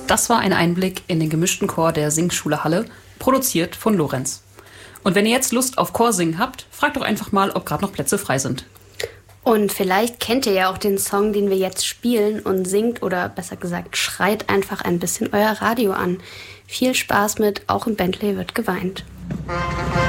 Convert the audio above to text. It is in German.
Das war ein Einblick in den gemischten Chor der Singschule Halle, produziert von Lorenz. Und wenn ihr jetzt Lust auf Chorsingen habt, fragt doch einfach mal, ob gerade noch Plätze frei sind. Und vielleicht kennt ihr ja auch den Song, den wir jetzt spielen, und singt oder besser gesagt schreit einfach ein bisschen euer Radio an. Viel Spaß mit Auch im Bentley wird geweint.